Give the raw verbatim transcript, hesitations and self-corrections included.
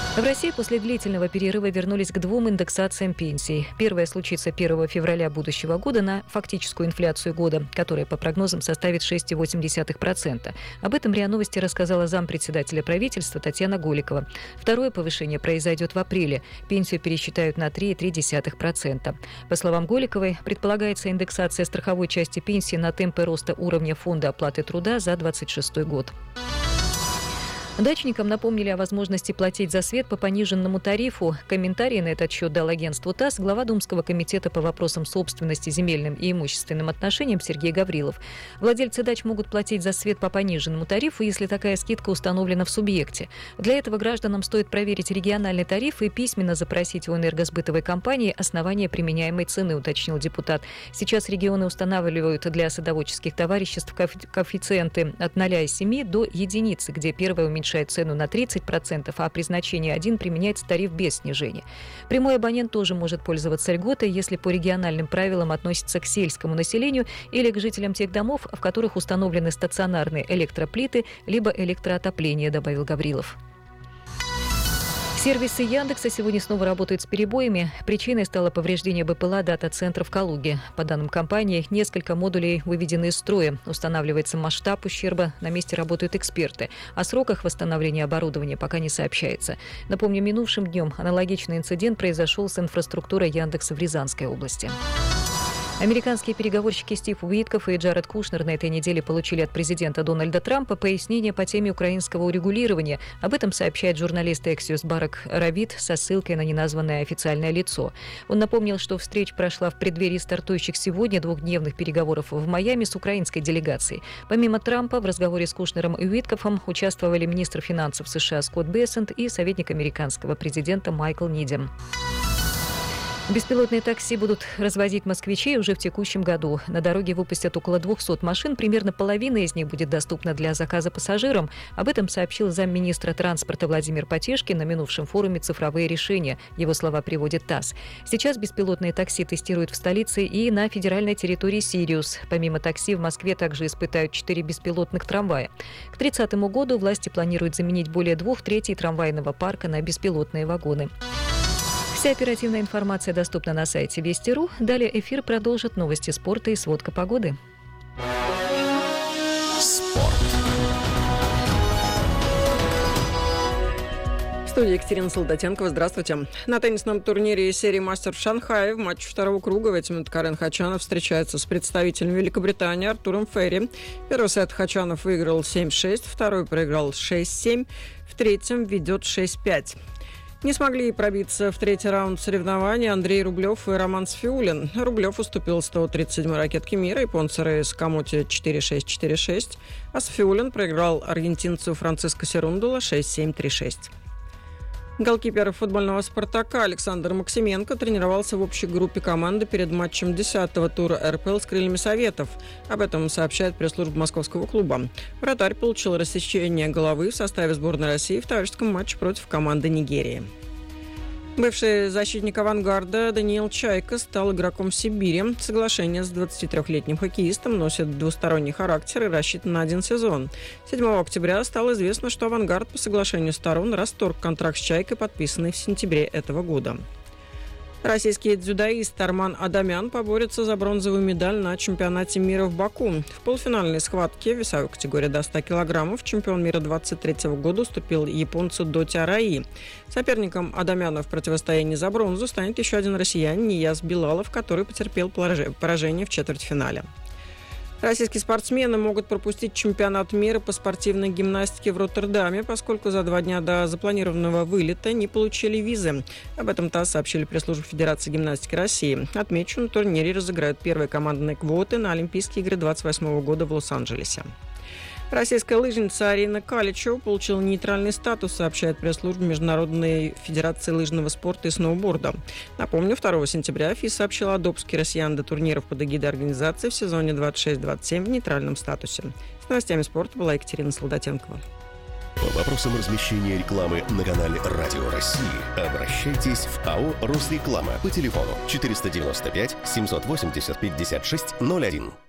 В России после длительного перерыва вернулись к двум индексациям пенсий. Первая случится первого февраля будущего года на фактическую инфляцию года, которая по прогнозам составит шесть целых восемь десятых процента. Об этом РИА Новости рассказала зампредседателя правительства Татьяна Голикова. Второе повышение произойдет в апреле. Пенсию пересчитают на три целых три десятых процента. По словам Голиковой, предполагается индексация страховой части пенсии на темпы роста уровня фонда оплаты труда за двадцать шестой год. Дачникам напомнили о возможности платить за свет по пониженному тарифу. Комментарий на этот счет дал агентству ТАСС глава Думского комитета по вопросам собственности, земельным и имущественным отношениям Сергей Гаврилов. Владельцы дач могут платить за свет по пониженному тарифу, если такая скидка установлена в субъекте. Для этого гражданам стоит проверить региональный тариф и письменно запросить у энергосбытовой компании основание применяемой цены, уточнил депутат. Сейчас регионы устанавливают для садоводческих товариществ коэффициенты от ноль целых семь десятых до единицы, где первое уменьшает цену на тридцать процентов, а при значении один применяется тариф без снижения. Прямой абонент тоже может пользоваться льготой, если по региональным правилам относится к сельскому населению или к жителям тех домов, в которых установлены стационарные электроплиты либо электроотопление, добавил Гаврилов. Сервисы Яндекса сегодня снова работают с перебоями. Причиной стало повреждение БПЛА дата-центра в Калуге. По данным компании, несколько модулей выведены из строя. Устанавливается масштаб ущерба, на месте работают эксперты. О сроках восстановления оборудования пока не сообщается. Напомню, минувшим днем аналогичный инцидент произошел с инфраструктурой Яндекса в Рязанской области. Американские переговорщики Стив Уитков и Джаред Кушнер на этой неделе получили от президента Дональда Трампа пояснения по теме украинского урегулирования. Об этом сообщает журналист Axios Барак Равид со ссылкой на неназванное официальное лицо. Он напомнил, что встреча прошла в преддверии стартующих сегодня двухдневных переговоров в Майами с украинской делегацией. Помимо Трампа, в разговоре с Кушнером и Уиткофом участвовали министр финансов США Скотт Бессент и советник американского президента Майкл Нидем. Беспилотные такси будут развозить москвичей уже в текущем году. На дороге выпустят около двухсот машин, примерно половина из них будет доступна для заказа пассажирам. Об этом сообщил замминистра транспорта Владимир Потешкин на минувшем форуме «Цифровые решения». Его слова приводит ТАСС. Сейчас беспилотные такси тестируют в столице и на федеральной территории Сириус. Помимо такси в Москве также испытают четыре беспилотных трамвая. К тридцатому году власти планируют заменить более двух третей трамвайного парка на беспилотные вагоны. Вся оперативная информация доступна на сайте Вести точка ру. Далее эфир продолжит новости спорта и сводка погоды. Спорт. В студии Екатерина Солдатенкова. Здравствуйте. На теннисном турнире серии «Мастер» в Шанхае в матче второго круга в эти минуты Карен Хачанов встречается с представителем Великобритании Артуром Ферри. Первый сет Хачанов выиграл семь шесть, второй проиграл шесть семь, в третьем ведет шесть пять. Не смогли пробиться в третий раунд соревнований Андрей Рублев и Роман Сфиулин. Рублев уступил сто тридцать седьмой ракетке мира японцу Рейс Камути четыре шесть четыре шесть, а Сфиулин проиграл аргентинцу Франциско Серундула шесть семь три шесть. Голкипер футбольного «Спартака» Александр Максименко тренировался в общей группе команды перед матчем десятого тура эр пэ эл с «Крыльями Советов». Об этом сообщает пресс-служба московского клуба. Вратарь получил рассечение головы в составе сборной России в товарищеском матче против команды Нигерии. Бывший защитник «Авангарда» Даниил Чайка стал игроком Сибири. Соглашение с двадцатитрёхлетним хоккеистом носит двусторонний характер и рассчитан на один сезон. седьмого октября стало известно, что «Авангард» по соглашению сторон расторг контракт с Чайкой, подписанный в сентябре этого года. Российский дзюдоист Арман Адамян поборется за бронзовую медаль на чемпионате мира в Баку. В полуфинальной схватке в весовой категории до ста килограммов чемпион мира двадцать третьего года уступил японцу Доти Араи. Соперником Адамяна в противостоянии за бронзу станет еще один россиянин Нияз Билалов, который потерпел поражение в четвертьфинале. Российские спортсмены могут пропустить чемпионат мира по спортивной гимнастике в Роттердаме, поскольку за два дня до запланированного вылета не получили визы. Об этом ТАСС сообщили пресс-службе Федерации гимнастики России. Отмечу, на турнире разыграют первые командные квоты на Олимпийские игры двадцать восьмого года в Лос-Анджелесе. Российская лыжница Арина Каличева получила нейтральный статус, сообщает пресс-служба Международной Федерации лыжного спорта и сноуборда. Напомню, второго сентября ФИС сообщила о допуске россиян до турниров под эгидой организации в сезоне двадцать шесть двадцать семь в нейтральном статусе. С новостями спорта была Екатерина Солдатенкова. По вопросам размещения рекламы на канале «Радио России» обращайтесь в АО «Росреклама» по телефону четыреста девяносто пять семьсот восемьдесят пятьдесят шесть ноль один.